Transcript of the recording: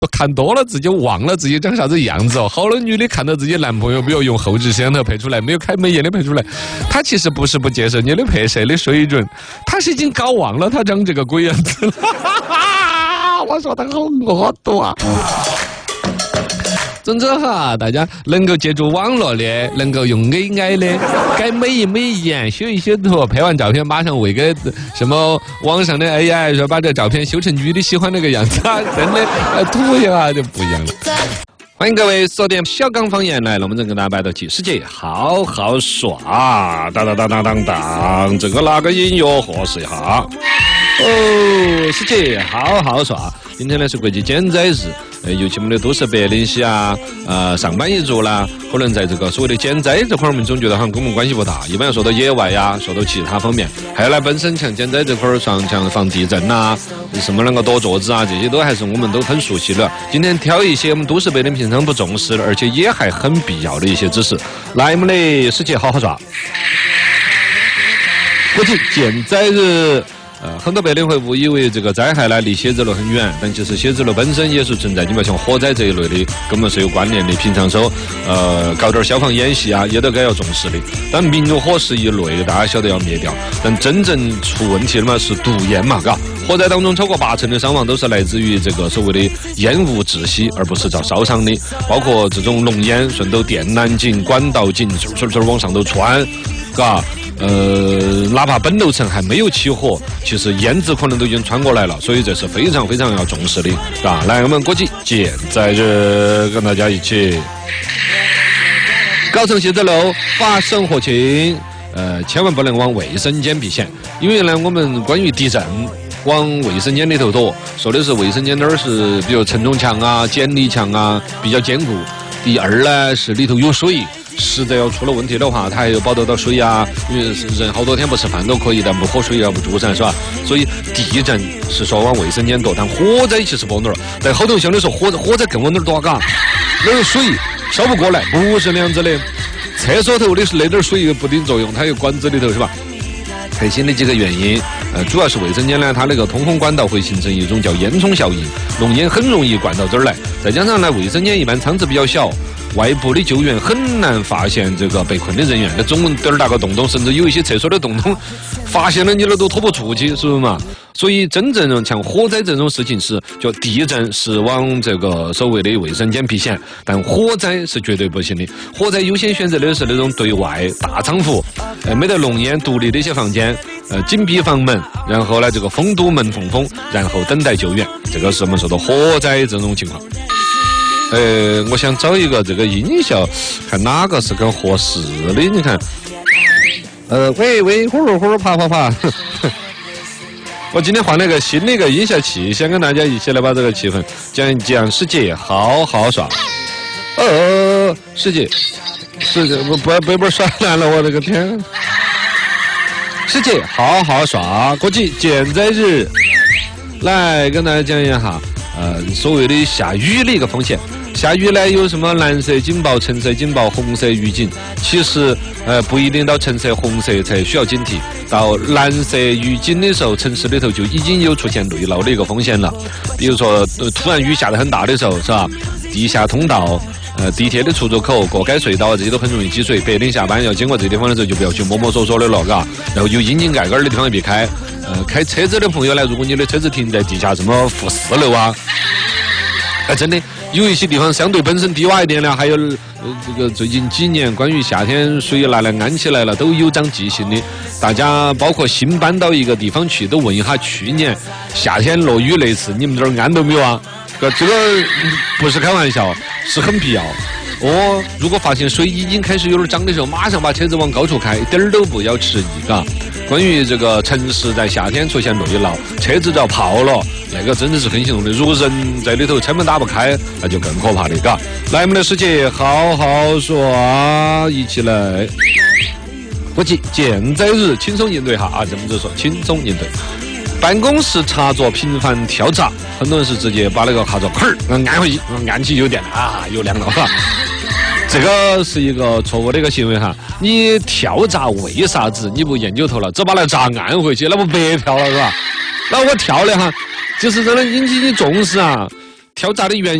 看多了自己忘了自己长啥子样子哦。好多女的看到自己男朋友，比如用后置摄像头拍出来，没有开美颜的拍出来，她其实不是不接受你的拍摄的水准，她是已经搞忘了她长这个鬼样子了。我说她好恶毒啊！总之哈，大家能够借助网络的，能够用 AI 的，该美一美颜，修一修图，拍完照片马上喂给什么网上的 AI， 说把这照片修成女的喜欢那个样子，真的图一下就不一样了。欢迎各位锁定小刚方言来了，我们正跟大家摆到起世界好好耍，当当当当当当，这个哪个音乐合适一下？哦，世界好好耍。今天呢是国际减灾日，尤其我们的都市白领些啊，上班一族啦，可能在这个所谓的减灾这块儿，我们总觉得好像跟我们关系不大。一般要说到野外呀，说到其他方面，还有呢，本身像减灾这块儿上，像防地震呐，什么那个躲桌子啊，这些都还是我们都很熟悉的。今天挑一些我们都市白领平常不重视的，而且也还很必要的一些知识，来我们的世界好好耍。国际减灾日。很多白领会误以为这个灾害呢离写字楼很远，但其实写字楼本身也是存在，你比如像火灾这一类的，根本是有关联的。平常说，搞点消防演习啊，也都该要重视的。但明火是一类，大家晓得要灭掉，但真正出问题的嘛是毒烟嘛，嘎。火灾当中超过80%的伤亡都是来自于这个所谓的烟雾窒息，而不是遭烧伤的。包括这种浓烟顺着电缆井、管道井往上头窜，嘎。哪怕本楼层还没有起火，其实烟子可能都已经穿过来了，所以这是非常非常要重视的，啊！来，我们国际减灾日跟大家一起。高层写字楼把生活情，千万不能往卫生间避嫌，因为呢，我们关于地震。往卫生间里头躲，说的是卫生间那儿是比如承重墙啊、剪力墙啊比较坚固。第二呢是里头有水。实在要出了问题的话，它还有保得到水啊，因为人好多天不吃饭都可以，但不喝水要不住噻，是吧？所以地震是说往卫生间躲，但火灾其实不哪儿，在后头乡的时候火灾更往哪儿躲嘎？那有水烧不过来，不是那样子的。厕所头的是那点水有不顶作用，它有管子里头是吧？核心的几个原因，主要是卫生间呢，它那个通风管道会形成一种叫烟囱效应，浓烟很容易灌到这儿来，再加上呢，卫生间一般舱子比较小。外部的救援很难发现这个被困的人员，那总点儿大个洞洞，甚至有一些厕所的洞洞，发现了你那都拖不出去，是不是嘛？所以真正像火灾这种事情是，就地震是往这个所谓的卫生间避险，但火灾是绝对不行的。火灾优先选择的是那种对外大仓库，没得浓烟独立的一些房间，紧闭房门，然后呢这个封堵门缝封，然后等待救援，这个是我们说的火灾这种情况。我想找一个这个音效，看哪个是更合适的。你看，喂，呼啪。我今天换了个新的一个音效器，想跟大家一起来把这个气氛讲一讲世界好好耍。世界，我背本耍烂了，我的个天！世界好好耍，国际减灾日，来跟大家讲一下。所谓的下雨的一个风险，下雨呢有什么蓝色警报、橙色警报、红色预警，其实不一定到橙色、红色才需要警惕，到蓝色预警的时候，城市里头就已经有出现内涝的一个风险了。比如说突然雨下得很大的时候，是吧？地下通道。地铁的出入口、过街隧道这些都很容易积水，白领下班要经过这地方的时候，就不要去摸摸索索的了，嘎。然后有阴井盖盖的地方也别开。开车子的朋友呢，如果你的车子停在地下什么负4楼啊，真的有一些地方相对本身低洼一点的，还有这个最近几年关于夏天水来了安起来了都有长记性的，大家包括新搬到一个地方去，都问一下去年夏天落雨那次，你们这儿安都没有啊？这个不是开玩笑，是很必要。如果发现水已经开始有点涨的时候，马上把车子往高处开，一点儿都不要迟疑，嘎。关于这个城市在夏天出现内涝，车子只要泡了，那个真的是很严重的。如果人在里头车门打不开，那就更可怕的，嘎。来，我们的世界好好耍，一起来。国际减灾日，轻松应对哈啊，这么就说，轻松应对。办公室插座频繁跳闸，很多人是直接把那个插座按回去，按起有电了啊，有亮了哈。这个是一个错误的一个行为哈。你跳闸为啥子？你不研究透了，只把那闸按回去，那不白跳了是吧？那我跳了哈，就是真的引起你重视啊。 挑炸的原